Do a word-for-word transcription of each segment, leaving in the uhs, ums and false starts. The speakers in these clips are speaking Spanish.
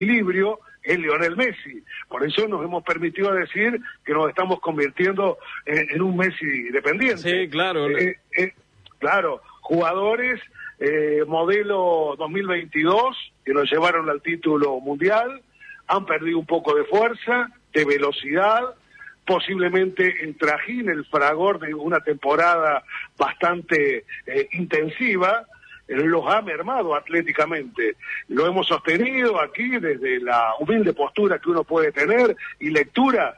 equilibrio es Lionel Messi. Por eso nos hemos permitido decir que nos estamos convirtiendo en, en un Messi dependiente. Sí, claro. Eh, eh, claro, jugadores eh, modelo dos mil veintidós que nos llevaron al título mundial, han perdido un poco de fuerza, de velocidad, posiblemente el trajín, el fragor de una temporada bastante eh, intensiva, los ha mermado atléticamente. Lo hemos sostenido aquí desde la humilde postura que uno puede tener y lectura,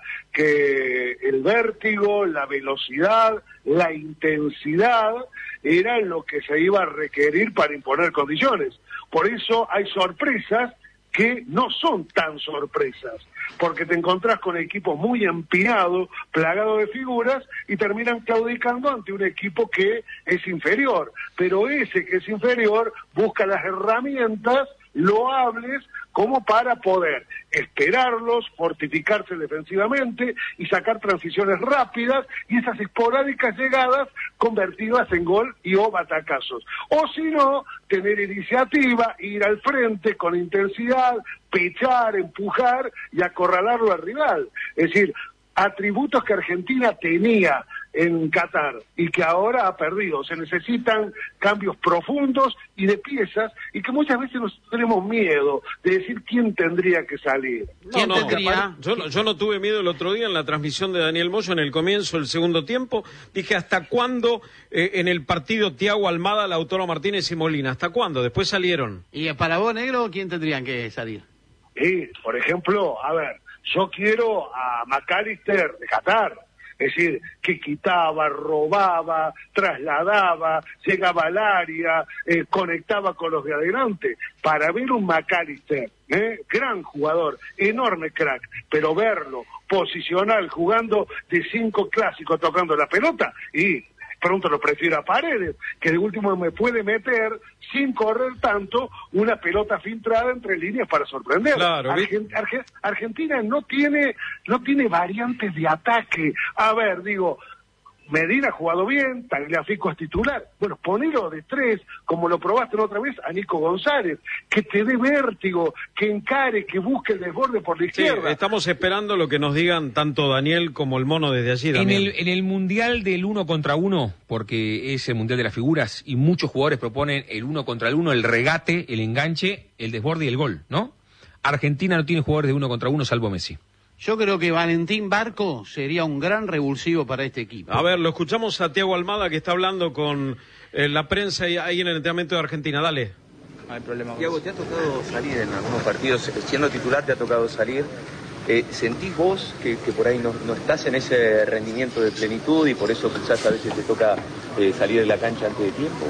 que el vértigo, la velocidad, la intensidad era lo que se iba a requerir para imponer condiciones. Por eso hay sorpresas que no son tan sorpresas, porque te encontrás con equipos muy empinados, plagados de figuras, y terminan claudicando ante un equipo que es inferior. Pero ese que es inferior busca las herramientas loables como para poder esperarlos, fortificarse defensivamente y sacar transiciones rápidas y esas esporádicas llegadas convertidas en gol y o batacazos. O si no, tener iniciativa, ir al frente con intensidad, pechar, empujar y acorralarlo al rival. Es decir, atributos que Argentina tenía en Qatar y que ahora ha perdido. Se necesitan cambios profundos y de piezas, y que muchas veces nos tenemos miedo de decir quién tendría que salir. No, no, yo, no, yo no tuve miedo el otro día en la transmisión de Daniel Moyo en el comienzo del segundo tiempo. Dije, ¿hasta cuándo eh, en el partido Thiago Almada, Lautaro Martínez y Molina? ¿Hasta cuándo? Después salieron. ¿Y para vos, negro, quién tendrían que salir? Sí, por ejemplo, a ver, yo quiero a McAllister de Qatar. Es decir, que quitaba, robaba, trasladaba, llegaba al área, eh, conectaba con los de adelante. Para ver un McAllister, ¿eh? gran jugador, enorme crack, pero verlo posicional, jugando de cinco clásicos, tocando la pelota, y pronto lo prefiero a Paredes, que de último me puede meter, sin correr tanto, una pelota filtrada entre líneas para sorprender. Claro, Argent Arge Argentina no tiene, no tiene variantes de ataque. A ver, digo, Medina ha jugado bien, Tagliafico es titular. Bueno, ponelo de tres, como lo probaste la otra vez, a Nico González, que te dé vértigo, que encare, que busque el desborde por la izquierda. Sí, estamos esperando lo que nos digan tanto Daniel como el mono desde allí. En el, en el mundial del uno contra uno, porque es el mundial de las figuras, y muchos jugadores proponen el uno contra el uno, el regate, el enganche, el desborde y el gol, ¿no? Argentina no tiene jugadores de uno contra uno salvo Messi. Yo creo que Valentín Barco sería un gran revulsivo para este equipo. A ver, lo escuchamos a Thiago Almada, que está hablando con eh, la prensa ahí en el entrenamiento de Argentina. Dale. No hay problema. Thiago, ¿te ha tocado salir en algunos partidos? Siendo titular, ¿te ha tocado salir? Eh, ¿Sentís vos que, que por ahí no, no estás en ese rendimiento de plenitud y por eso quizás a veces te toca eh, salir de la cancha antes de tiempo?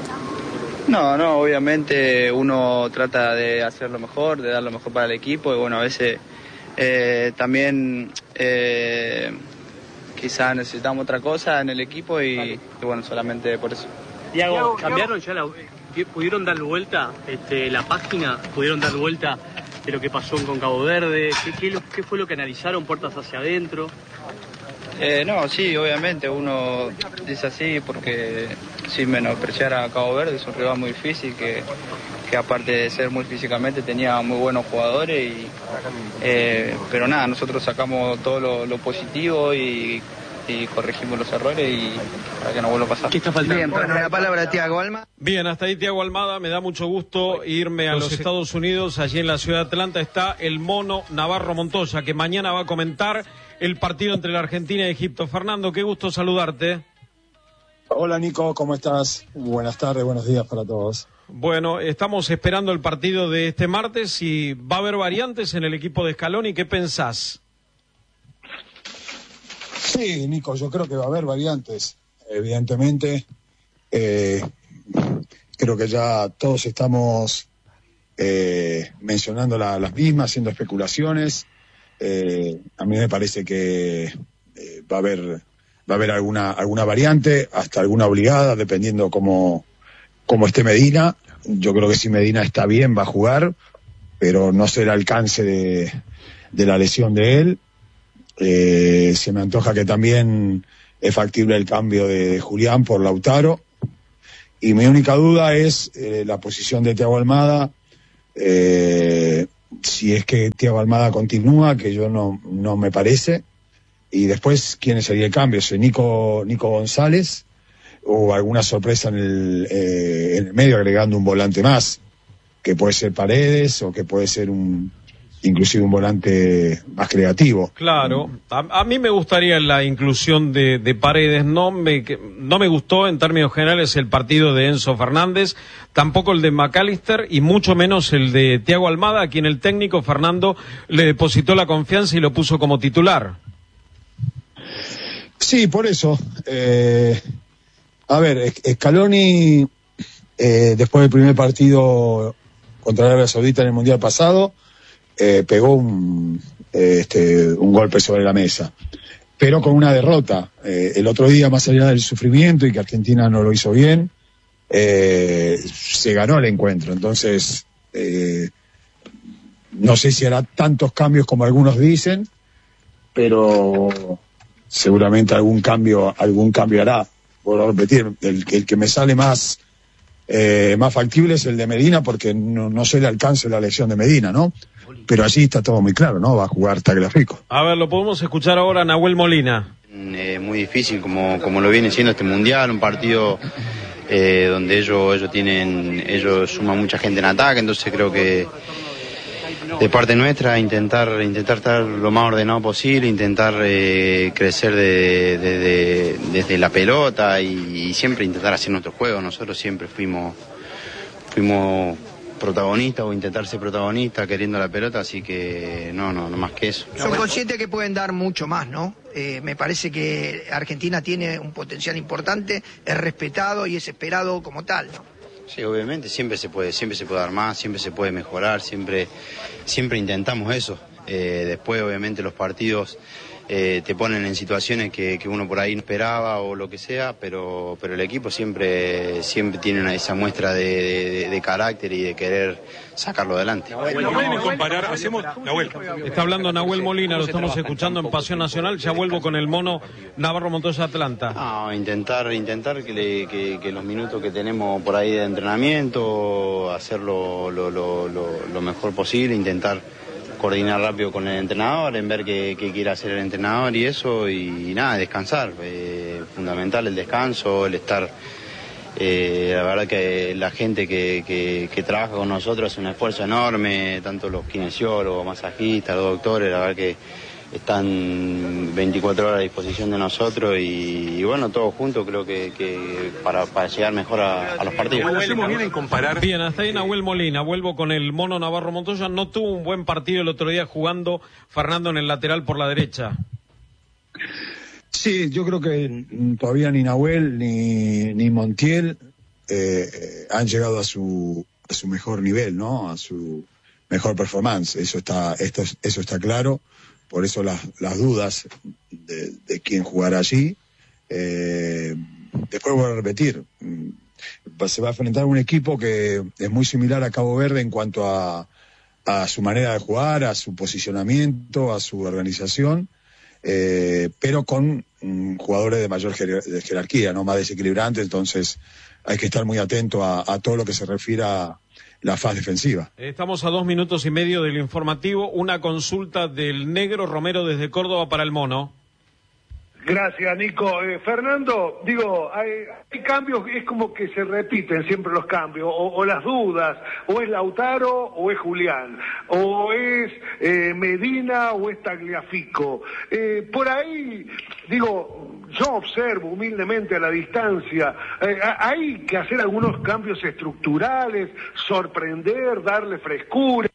No, no, obviamente uno trata de hacer lo mejor, de dar lo mejor para el equipo, y bueno, a veces... Eh, también eh, quizás necesitamos otra cosa en el equipo y, vale. y bueno, solamente por eso. Thiago, ¿cambiaron ya la, pudieron dar vuelta este, la página, pudieron dar vuelta de lo que pasó con Cabo Verde? ¿Qué, qué, qué fue lo que analizaron puertas hacia adentro? Eh, no, sí, obviamente uno dice así porque sin menospreciar a Cabo Verde, es un rival muy difícil que, que aparte de ser muy físicamente tenía muy buenos jugadores, y, eh, pero nada, nosotros sacamos todo lo, lo positivo y, y corregimos los errores y para que no vuelva a pasar. ¿Qué está faltando? Bien, bueno, la palabra de Thiago Almada. Bien, hasta ahí Thiago Almada. Me da mucho gusto irme a los Estados Unidos. Allí en la ciudad de Atlanta está el mono Navarro Montoya, que mañana va a comentar el partido entre la Argentina y Egipto. Fernando, qué gusto saludarte. Hola Nico, ¿cómo estás? Buenas tardes, buenos días para todos. Bueno, estamos esperando el partido de este martes y va a haber variantes en el equipo de Scaloni. ¿Qué pensás? Sí, Nico, yo creo que va a haber variantes, evidentemente. Eh, creo que ya todos estamos eh, mencionando la, las mismas, haciendo especulaciones. Eh, a mí me parece que eh, va a haber va a haber alguna alguna variante, hasta alguna obligada, dependiendo cómo, cómo esté Medina. Yo creo que si Medina está bien va a jugar, pero no sé el alcance de, de la lesión de él. Eh, se me antoja que también es factible el cambio de, de Julián por Lautaro, y mi única duda es eh, la posición de Thiago Almada. Eh, si es que Thiago Almada continúa, que yo no, no me parece. Y después, ¿quién sería el cambio? ¿Si Nico, Nico González o alguna sorpresa en el, eh, en el medio agregando un volante más? Que puede ser Paredes o que puede ser un inclusive un volante más creativo. Claro, a, a mí me gustaría la inclusión de, de Paredes, no me, no me gustó en términos generales el partido de Enzo Fernández, tampoco el de McAllister y mucho menos el de Thiago Almada, a quien el técnico Fernando le depositó la confianza y lo puso como titular. Sí, por eso. Eh, a ver, Scaloni, eh, después del primer partido contra Arabia Saudita en el Mundial pasado, Eh, pegó un, eh, este, un golpe sobre la mesa, pero con una derrota. Eh, el otro día, más allá del sufrimiento y que Argentina no lo hizo bien, eh, se ganó el encuentro. Entonces, eh, no sé si hará tantos cambios como algunos dicen, pero seguramente algún cambio, algún cambio hará. Vuelvo a repetir, el, el que me sale más eh, más factible es el de Medina, porque no, no sé el alcance de la lesión de Medina, ¿no? Pero allí está todo muy claro, ¿no? Va a jugar Tagliafico. A ver, lo podemos escuchar ahora a Nahuel Molina. Eh, muy difícil, como, como lo viene siendo este Mundial, un partido eh, donde ellos, ellos tienen, ellos suman mucha gente en ataque, entonces creo que de parte nuestra intentar, intentar estar lo más ordenado posible, intentar eh, crecer de, de, de, desde la pelota y, y siempre intentar hacer nuestro juego. Nosotros siempre fuimos, fuimos protagonista o intentar ser protagonista queriendo la pelota, así que no, no, no más que eso. Son conscientes que pueden dar mucho más, ¿no? Eh, me parece que Argentina tiene un potencial importante, es respetado y es esperado como tal, ¿no? Sí, obviamente siempre se puede, siempre se puede dar más, siempre se puede mejorar, siempre, siempre intentamos eso. Eh, después, obviamente, los partidos eh, te ponen en situaciones que, que uno por ahí no esperaba o lo que sea, pero, pero el equipo siempre, siempre tiene una, esa muestra de, de, de carácter y de querer sacarlo adelante. Nahuel, comparar, hacemos, Nahuel. Está hablando Nahuel Molina, lo estamos escuchando en Pasión Nacional. Ya vuelvo con el mono Navarro Montoya Atlanta. No, intentar, intentar que, le, que, que los minutos que tenemos por ahí de entrenamiento, hacerlo lo, lo, lo, lo mejor posible, intentar coordinar rápido con el entrenador, en ver qué, qué quiere hacer el entrenador y eso, y, y nada, descansar. Eh, fundamental el descanso, el estar... Eh, la verdad que la gente que, que, que trabaja con nosotros hace un esfuerzo enorme, tanto los kinesiólogos, masajistas, los doctores, la verdad que están veinticuatro horas a disposición de nosotros y, y bueno, todos juntos creo que, que para, para llegar mejor a, a los partidos. Bueno, hacemos bien en comparar. Bien, hasta ahí Nahuel Molina. Vuelvo con el mono Navarro Montoya. No tuvo un buen partido el otro día jugando Fernando en el lateral por la derecha. Sí, yo creo que todavía ni Nahuel ni, ni Montiel eh, han llegado a su, a su mejor nivel, ¿no? A su mejor performance. Eso está, esto, eso está claro. Por eso las, las dudas de, de quién jugará allí. Eh, después voy a repetir. Se va a enfrentar a un equipo que es muy similar a Cabo Verde en cuanto a, a su manera de jugar, a su posicionamiento, a su organización. Eh, pero con mm, jugadores de mayor jer de jerarquía, no más desequilibrantes, entonces hay que estar muy atento a, a todo lo que se refiere a la fase defensiva. Estamos a dos minutos y medio del informativo. Una consulta del Negro Romero desde Córdoba para el mono. Gracias, Nico. Eh, Fernando, digo, hay, hay cambios, es como que se repiten siempre los cambios, o, o las dudas, o es Lautaro o es Julián, o es eh, Medina o es Tagliafico. Eh, por ahí, digo, yo observo humildemente a la distancia, eh, hay que hacer algunos cambios estructurales, sorprender, darle frescura.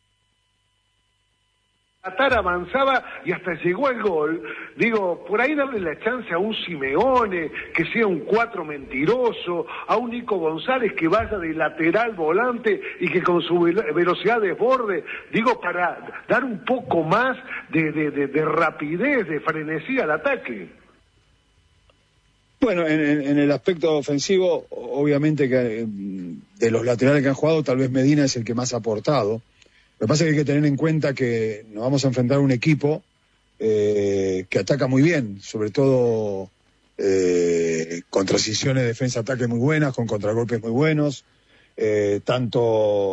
Qatar avanzaba y hasta llegó el gol. Digo, por ahí darle la chance a un Simeone, que sea un cuatro mentiroso, a un Nico González que vaya de lateral volante y que con su velocidad desborde, digo, para dar un poco más de, de, de, de rapidez, de frenesí al ataque. Bueno, en, en, en el aspecto ofensivo, obviamente que de los laterales que han jugado, tal vez Medina es el que más ha aportado. Lo que pasa es que hay que tener en cuenta que nos vamos a enfrentar a un equipo eh, que ataca muy bien, sobre todo eh, con transiciones de defensa-ataque muy buenas, con contragolpes muy buenos, eh, tanto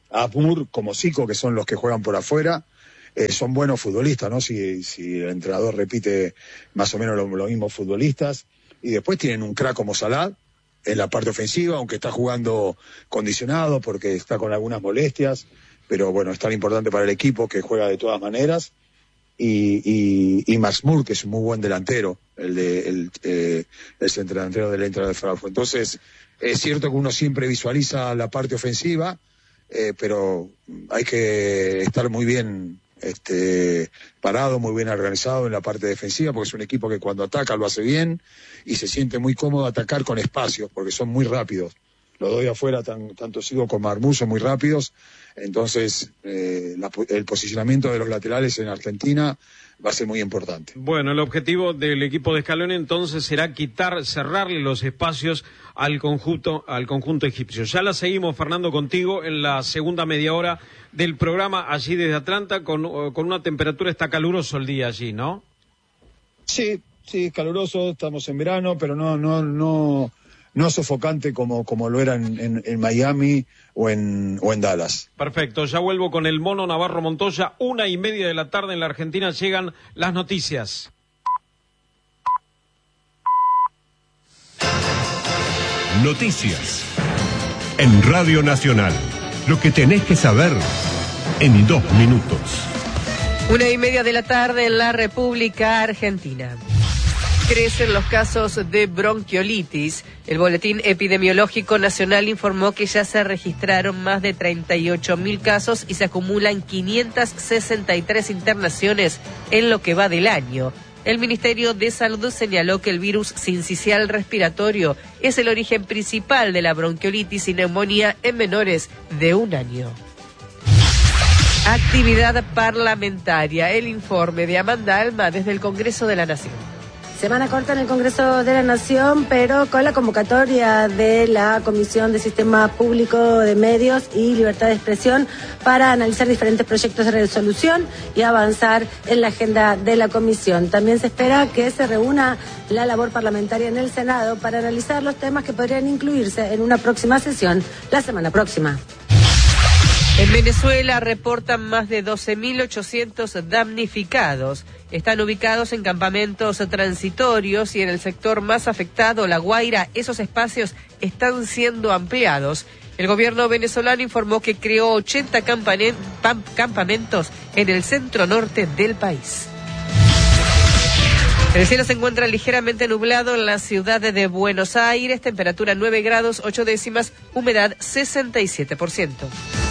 Abur como Zico, que son los que juegan por afuera, eh, son buenos futbolistas, ¿no? Si, si el entrenador repite más o menos los lo mismos futbolistas. Y después tienen un crack como Salah en la parte ofensiva, aunque está jugando condicionado porque está con algunas molestias, pero bueno, es tan importante para el equipo que juega de todas maneras. Y, y, y Masmur, que es un muy buen delantero, el de el, eh, el centrodelantero del Eintracht de Frankfurt. Entonces, es cierto que uno siempre visualiza la parte ofensiva, eh, pero hay que estar muy bien este, parado, muy bien organizado en la parte defensiva, porque es un equipo que cuando ataca lo hace bien y se siente muy cómodo atacar con espacios, porque son muy rápidos. Los doy afuera, tan, tanto Zico como Marmú son muy rápidos. Entonces, eh, la, el posicionamiento de los laterales en Argentina va a ser muy importante. Bueno, el objetivo del equipo de Scaloni entonces será quitar, cerrarle los espacios al conjunto, al conjunto egipcio. Ya la seguimos, Fernando, contigo en la segunda media hora del programa allí desde Atlanta, con, con una temperatura, está caluroso el día allí, ¿no? Sí, sí, es caluroso, estamos en verano, pero no, no, no, no sofocante como, como lo era en, en, en Miami o en, o en Dallas. Perfecto, ya vuelvo con el Mono Navarro Montoya. Una y media de la tarde en la Argentina llegan las noticias. Noticias en Radio Nacional. Lo que tenés que saber en dos minutos. Una y media de la tarde en la República Argentina. Crecen los casos de bronquiolitis. El Boletín Epidemiológico Nacional informó que ya se registraron más de treinta y ocho mil casos y se acumulan quinientas sesenta y tres internaciones en lo que va del año. El Ministerio de Salud señaló que el virus sincicial respiratorio es el origen principal de la bronquiolitis y neumonía en menores de un año. Actividad parlamentaria. El informe de Amanda Alma desde el Congreso de la Nación. Semana corta en el Congreso de la Nación, pero con la convocatoria de la Comisión de Sistema Público de Medios y Libertad de Expresión para analizar diferentes proyectos de resolución y avanzar en la agenda de la Comisión. También se espera que se reúna la labor parlamentaria en el Senado para analizar los temas que podrían incluirse en una próxima sesión la semana próxima. En Venezuela reportan más de doce mil ochocientos damnificados. Están ubicados en campamentos transitorios y en el sector más afectado, La Guaira, esos espacios están siendo ampliados. El gobierno venezolano informó que creó ochenta campamentos en el centro norte del país. El cielo se encuentra ligeramente nublado en la ciudad de Buenos Aires, temperatura nueve grados ocho décimas, humedad sesenta y siete por ciento.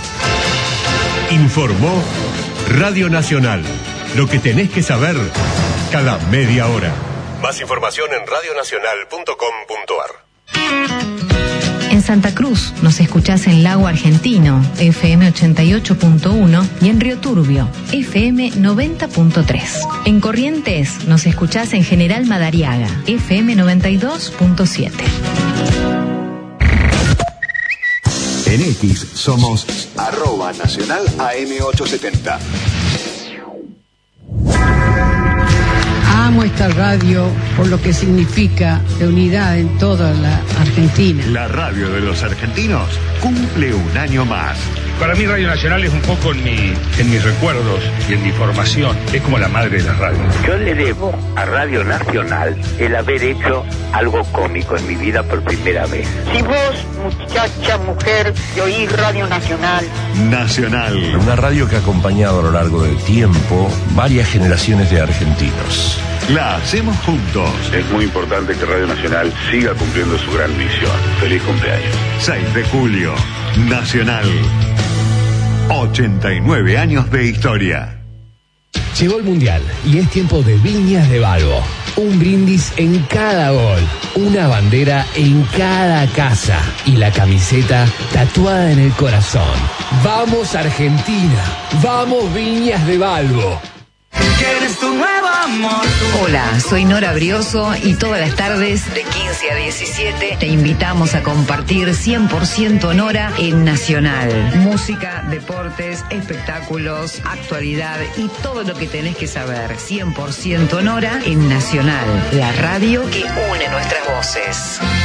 Informó Radio Nacional. Lo que tenés que saber cada media hora. Más información en radio nacional punto com punto ar. En Santa Cruz nos escuchás en Lago Argentino, F M ochenta y ocho punto uno, y en Río Turbio, F M noventa punto tres. En Corrientes nos escuchás en General Madariaga, F M noventa y dos punto siete. En X somos arroba nacional A M ochocientos setenta. Amo esta radio por lo que significa de unidad en toda la Argentina. La radio de los argentinos cumple un año más. Para mí Radio Nacional es un poco en, mi, en mis recuerdos y en mi formación. Es como la madre de la radio. Yo le debo a Radio Nacional el haber hecho algo cómico en mi vida por primera vez. Si vos, muchacha, mujer, que oís Radio Nacional. Nacional. Una radio que ha acompañado a lo largo del tiempo varias generaciones de argentinos. La hacemos juntos. Es muy importante que Radio Nacional siga cumpliendo su gran misión. Feliz cumpleaños. seis de julio, Nacional. ochenta y nueve años de historia. Llegó el Mundial y es tiempo de Viñas de Balbo. Un brindis en cada gol, una bandera en cada casa y la camiseta tatuada en el corazón. ¡Vamos Argentina! ¡Vamos Viñas de Balbo! ¿Quieres tu nuevo amor? Hola, soy Nora Brioso y todas las tardes de quince a diecisiete te invitamos a compartir cien por ciento Nora en Nacional. Música, deportes, espectáculos, actualidad y todo lo que tenés que saber. cien por ciento Nora en Nacional, la radio que une nuestras voces.